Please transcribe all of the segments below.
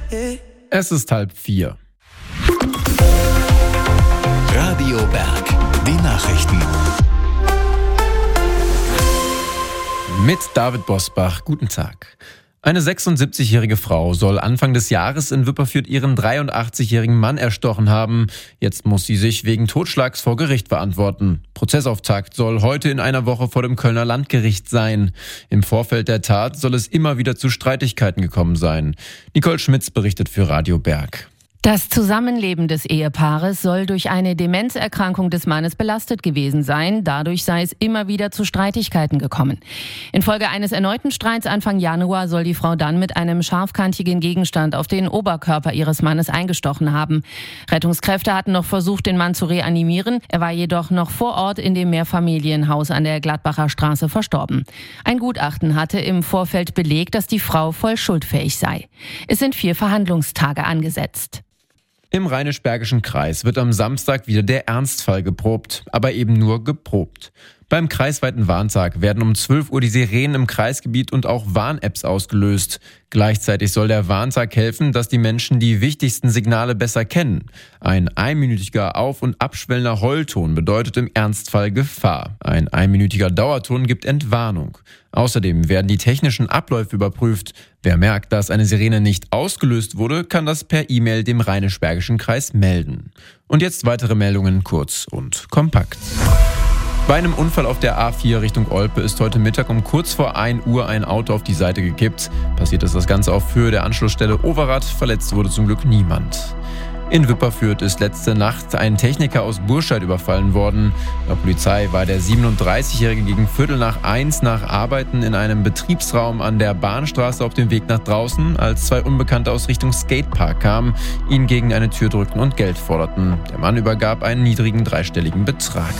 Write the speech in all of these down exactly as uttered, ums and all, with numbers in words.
Es ist halb vier. Radio Berg, die Nachrichten. Mit David Bosbach, guten Tag. Eine sechsundsiebzigjährige Frau soll Anfang des Jahres in Wipperfürth ihren dreiundachtzigjährigen Mann erstochen haben. Jetzt muss sie sich wegen Totschlags vor Gericht verantworten. Prozessauftakt soll heute in einer Woche vor dem Kölner Landgericht sein. Im Vorfeld der Tat soll es immer wieder zu Streitigkeiten gekommen sein. Nicole Schmitz berichtet für Radio Berg. Das Zusammenleben des Ehepaares soll durch eine Demenzerkrankung des Mannes belastet gewesen sein. Dadurch sei es immer wieder zu Streitigkeiten gekommen. Infolge eines erneuten Streits Anfang Januar soll die Frau dann mit einem scharfkantigen Gegenstand auf den Oberkörper ihres Mannes eingestochen haben. Rettungskräfte hatten noch versucht, den Mann zu reanimieren. Er war jedoch noch vor Ort in dem Mehrfamilienhaus an der Gladbacher Straße verstorben. Ein Gutachten hatte im Vorfeld belegt, dass die Frau voll schuldfähig sei. Es sind vier Verhandlungstage angesetzt. Im Rheinisch-Bergischen Kreis wird am Samstag wieder der Ernstfall geprobt, aber eben nur geprobt. Beim kreisweiten Warntag werden um zwölf Uhr die Sirenen im Kreisgebiet und auch Warn-Apps ausgelöst. Gleichzeitig soll der Warntag helfen, dass die Menschen die wichtigsten Signale besser kennen. Ein einminütiger Auf- und abschwellender Heulton bedeutet im Ernstfall Gefahr. Ein einminütiger Dauerton gibt Entwarnung. Außerdem werden die technischen Abläufe überprüft. Wer merkt, dass eine Sirene nicht ausgelöst wurde, kann das per E-Mail dem Rheinisch-Bergischen Kreis melden. Und jetzt weitere Meldungen kurz und kompakt. Bei einem Unfall auf der A vier Richtung Olpe ist heute Mittag um kurz vor ein Uhr ein Auto auf die Seite gekippt. Passiert ist das Ganze auf Höhe der Anschlussstelle Overath. Verletzt wurde zum Glück niemand. In Wipperfürth ist letzte Nacht ein Techniker aus Burscheid überfallen worden. Laut Polizei war der siebenunddreißigjährige gegen Viertel nach eins nach Arbeiten in einem Betriebsraum an der Bahnstraße auf dem Weg nach draußen, als zwei Unbekannte aus Richtung Skatepark kamen, ihn gegen eine Tür drückten und Geld forderten. Der Mann übergab einen niedrigen dreistelligen Betrag.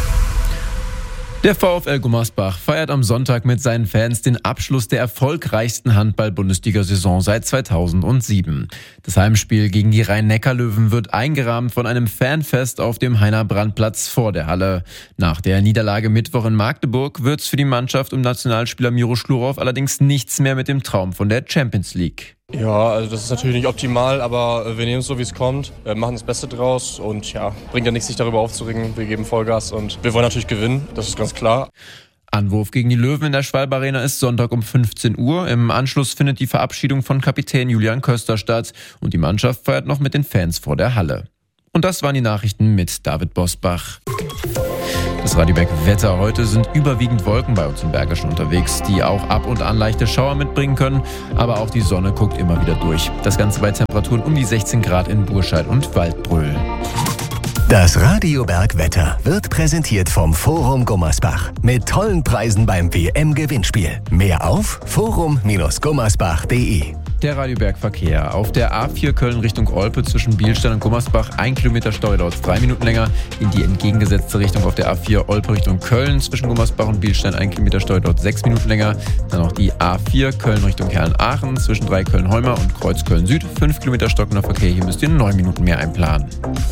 Der VfL Gummersbach feiert am Sonntag mit seinen Fans den Abschluss der erfolgreichsten Handball-Bundesliga-Saison seit zweitausendsieben. Das Heimspiel gegen die Rhein-Neckar-Löwen wird eingerahmt von einem Fanfest auf dem Heiner-Brandt-Platz vor der Halle. Nach der Niederlage Mittwoch in Magdeburg wird's für die Mannschaft um Nationalspieler Miro Schlurow allerdings nichts mehr mit dem Traum von der Champions League. Ja, also das ist natürlich nicht optimal, aber wir nehmen es so, wie es kommt, machen das Beste draus und ja, bringt ja nichts, sich darüber aufzuregen. Wir geben Vollgas und wir wollen natürlich gewinnen, das ist ganz klar. Anwurf gegen die Löwen in der Schwalb Arena ist Sonntag um fünfzehn Uhr. Im Anschluss findet die Verabschiedung von Kapitän Julian Köster statt und die Mannschaft feiert noch mit den Fans vor der Halle. Und das waren die Nachrichten mit David Bosbach. Das Radio Berg Wetter. Heute sind überwiegend Wolken bei uns im Bergischen unterwegs, die auch ab und an leichte Schauer mitbringen können. Aber auch die Sonne guckt immer wieder durch. Das Ganze bei Temperaturen um die sechzehn Grad in Burscheid und Waldbröl. Das Radio Berg Wetter wird präsentiert vom Forum Gummersbach. Mit tollen Preisen beim W M-Gewinnspiel. Mehr auf forum Bindestrich gummersbach punkt de. Der Radio Berg Verkehr. Auf der A vier Köln Richtung Olpe zwischen Bielstein und Gummersbach ein Kilometer Stau, dauert drei Minuten länger. In die entgegengesetzte Richtung auf der A vier Olpe Richtung Köln zwischen Gummersbach und Bielstein ein Kilometer Stau, dauert sechs Minuten länger. Dann noch die A vier Köln Richtung Herrenaachen zwischen drei Köln-Heumer und Kreuz Köln-Süd. fünf Kilometer stockender Verkehr. Hier müsst ihr neun Minuten mehr einplanen.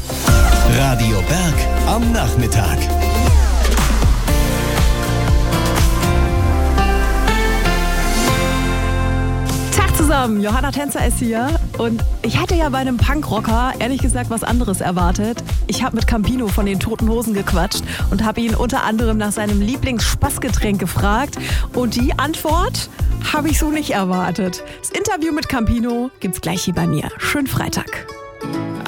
Radio Berg am Nachmittag. Zusammen, Johanna Tänzer ist hier und ich hätte ja bei einem Punkrocker ehrlich gesagt was anderes erwartet. Ich habe mit Campino von den Toten Hosen gequatscht und habe ihn unter anderem nach seinem Lieblingsspaßgetränk gefragt und die Antwort habe ich so nicht erwartet. Das Interview mit Campino gibt's gleich hier bei mir. Schönen Freitag.